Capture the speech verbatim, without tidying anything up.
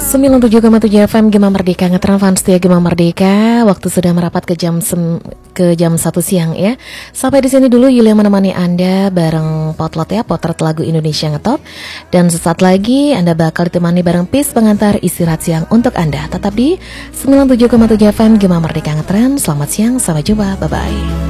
sembilan puluh tujuh koma tujuh F M Gema Merdeka, ngetren fans setia Gema Merdeka. Waktu sudah merapat ke jam sem- ke jam satu siang ya. Sampai di sini dulu Yulia menemani Anda bareng Potlot ya, potret lagu Indonesia Ngetop. Dan sesaat lagi Anda bakal ditemani bareng Pis pengantar istirahat siang untuk Anda. Tetap di sembilan puluh tujuh koma tujuh F M Gema Merdeka, ngetren. Selamat siang, sampai jumpa, bye bye.